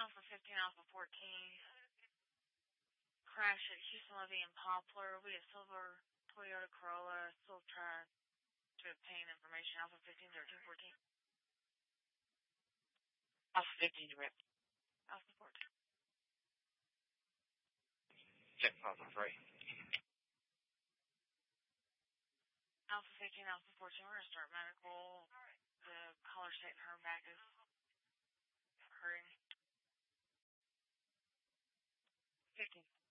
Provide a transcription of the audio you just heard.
Alpha 15, Alpha 14. Crash at Houston Levy and Poplar. We have silver Toyota Corolla. Still trying to obtain information. Alpha 15, 1314. Alpha 15, direct. Alpha 14. Check Alpha 3. Alpha 15, Alpha 14. We're going to start medical. The collar state in her back is hurting. 15.